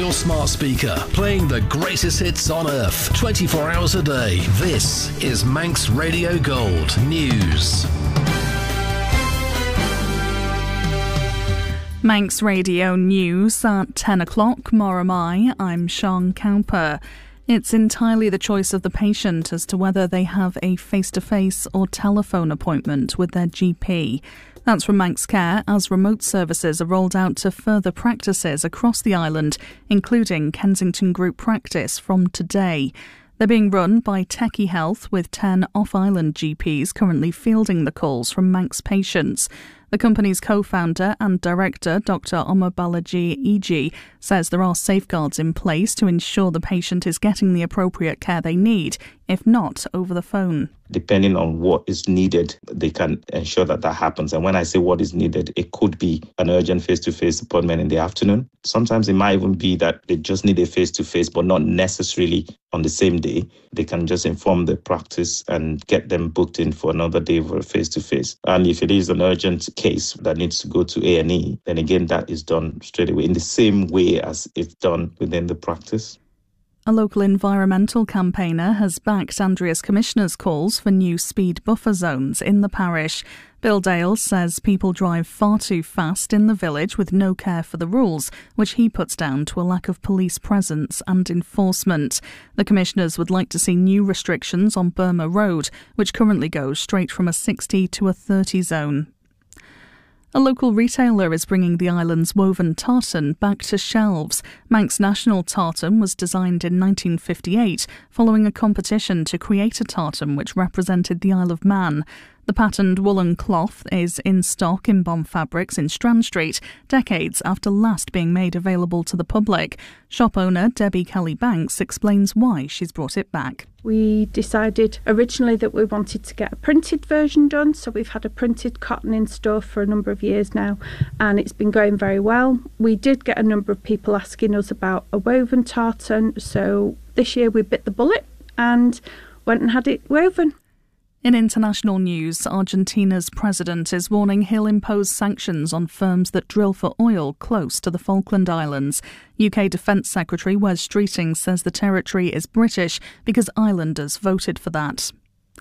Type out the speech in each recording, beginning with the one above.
your smart speaker, playing the greatest hits on earth, 24 hours a day. This is Manx Radio Gold News. Manx Radio News at 10 o'clock. Moramai, I'm Sean Cowper. It's entirely the choice of the patient as to whether they have a face-to-face or telephone appointment with their GP. That's from Manx Care, as remote services are rolled out to further practices across the island, including Kensington Group Practice from today. They're being run by Techie Health, with 10 off-island GPs currently fielding the calls from Manx patients. The company's co-founder and director, Dr. Omabalaji Iji, says there are safeguards in place to ensure the patient is getting the appropriate care they need, if not over the phone. Depending on what is needed, they can ensure that that happens. And when I say what is needed, it could be an urgent face-to-face appointment in the afternoon. Sometimes it might even be that they just need a face-to-face, but not necessarily on the same day. They can just inform the practice and get them booked in for another day for a face-to-face. And if it is an urgent case that needs to go to A&E, then again, that is done straight away in the same way as it's done within the practice. A local environmental campaigner has backed Andreas Commissioner's calls for new speed buffer zones in the parish. Bill Dale says people drive far too fast in the village with no care for the rules, which he puts down to a lack of police presence and enforcement. The commissioners would like to see new restrictions on Burma Road, which currently goes straight from a 60 to a 30 zone. A local retailer is bringing the island's woven tartan back to shelves. Manx National Tartan was designed in 1958 following a competition to create a tartan which represented the Isle of Man. The patterned woolen cloth is in stock in Bond Fabrics in Strand Street, decades after last being made available to the public. Shop owner Debbie Kelly-Banks explains why she's brought it back. We decided originally that we wanted to get a printed version done, so we've had a printed cotton in store for a number of years now, and it's been going very well. We did get a number of people asking us about a woven tartan, so this year we bit the bullet and went and had it woven. In international news, Argentina's president is warning he'll impose sanctions on firms that drill for oil close to the Falkland Islands. UK Defence Secretary Wes Streeting says the territory is British because islanders voted for that.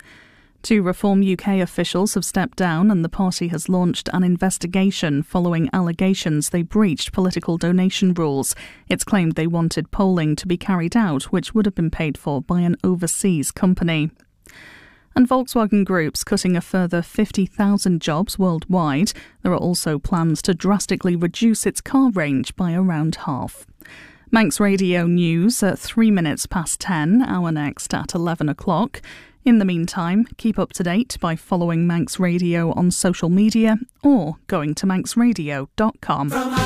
2 Reform UK officials have stepped down and the party has launched an investigation following allegations they breached political donation rules. It's claimed they wanted polling to be carried out, which would have been paid for by an overseas company. And Volkswagen Group's cutting a further 50,000 jobs worldwide. There are also plans to drastically reduce its car range by around half. Manx Radio News at 3 minutes past 10, our next at 11 o'clock. In the meantime, keep up to date by following Manx Radio on social media or going to manxradio.com.